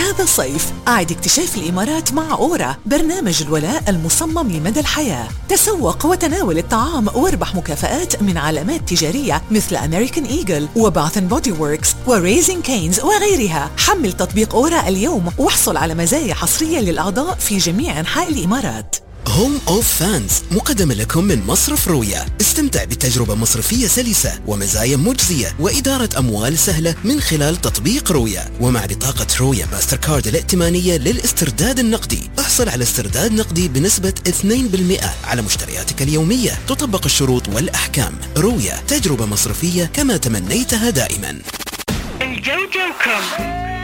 هذا الصيف أعد اكتشاف الإمارات مع أورا، برنامج الولاء المصمم لمدى الحياة. تسوق وتناول الطعام واربح مكافآت من علامات تجارية مثل أمريكان إيجل وباث اند بودي ووركس وريزين كينز وغيرها. حمل تطبيق أورا اليوم واحصل على مزايا حصرية للأعضاء في جميع أنحاء الإمارات. هوم أوف فانز مقدمة لكم من مصرف رويا. استمتع بتجربة مصرفية سلسة ومزايا مجزية وإدارة أموال سهلة من خلال تطبيق رويا، ومع بطاقة رويا ماستر كارد الائتمانية للاسترداد النقدي احصل على استرداد نقدي بنسبة 2% على مشترياتك اليومية. تطبق الشروط والأحكام. رويا، تجربة مصرفية كما تمنيتها دائما. الجوجو كوم.